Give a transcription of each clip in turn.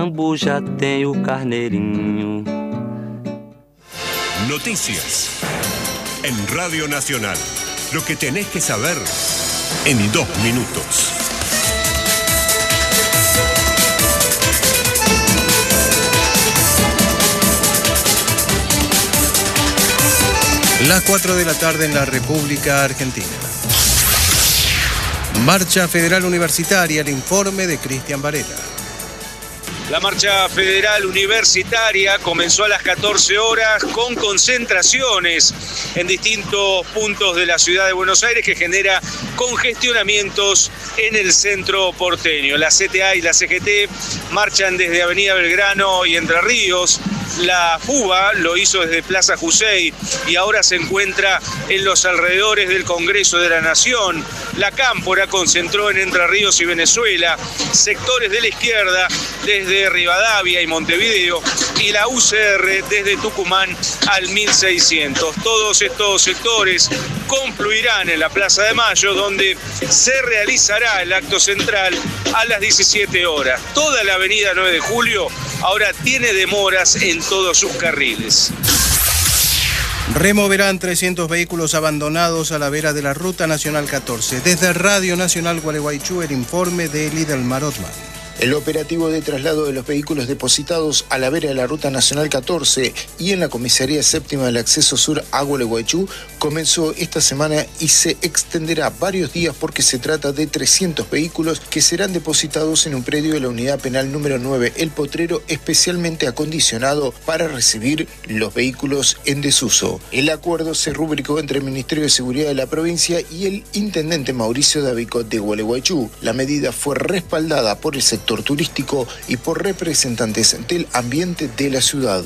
Já tem o carneirinho. Noticias en Radio Nacional. Lo que tenés que saber en 2 minutos. Las 4 de la tarde en la República Argentina. Marcha Federal Universitaria, el informe de Cristian Varela. La marcha federal universitaria comenzó a las 14 horas con concentraciones en distintos puntos de la ciudad de Buenos Aires que genera congestionamientos en el centro porteño. La CTA y la CGT marchan desde Avenida Belgrano y Entre Ríos. La FUBA lo hizo desde Plaza Jussey y ahora se encuentra en los alrededores del Congreso de la Nación. La Cámpora concentró en Entre Ríos y Venezuela, sectores de la izquierda desde Rivadavia y Montevideo y la UCR desde Tucumán al 1600. Todos estos sectores confluirán en la Plaza de Mayo, donde se realizará el acto central a las 17 horas. Toda la avenida 9 de Julio ahora tiene demoras en todos sus carriles. Removerán 300 vehículos abandonados a la vera de la Ruta Nacional 14. Desde Radio Nacional Gualeguaychú, el informe de Lidelmar Othman. El operativo de traslado de los vehículos depositados a la vera de la Ruta Nacional 14 y en la Comisaría Séptima del Acceso Sur a Gualeguaychú comenzó esta semana y se extenderá varios días porque se trata de 300 vehículos que serán depositados en un predio de la Unidad Penal número 9, El Potrero, especialmente acondicionado para recibir los vehículos en desuso. El acuerdo se rubricó entre el Ministerio de Seguridad de la provincia y el intendente Mauricio Davicot de Gualeguaychú. La medida fue respaldada por el sector turístico y por representantes del ambiente de la ciudad.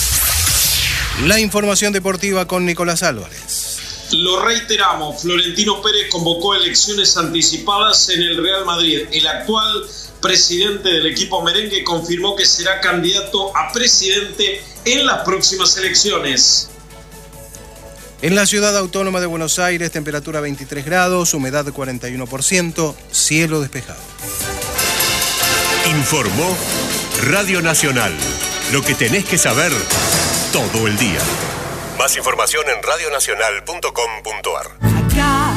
La información deportiva con Nicolás Álvarez. Lo reiteramos, Florentino Pérez convocó elecciones anticipadas en el Real Madrid. El actual presidente del equipo merengue confirmó que será candidato a presidente en las próximas elecciones. En la ciudad autónoma de Buenos Aires, temperatura 23 grados, humedad 41%, cielo despejado. Informó Radio Nacional. Lo que tenés que saber todo el día. Más información en radionacional.com.ar.